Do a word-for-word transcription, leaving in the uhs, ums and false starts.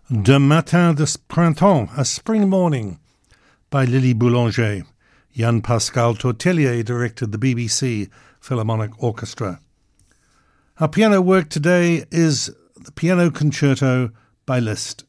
De Matin de Printemps, A Spring Morning, by Lily Boulanger. Jan-Pascal Tortelier directed the B B C Philharmonic Orchestra. Our piano work today is the Piano Concerto by Liszt.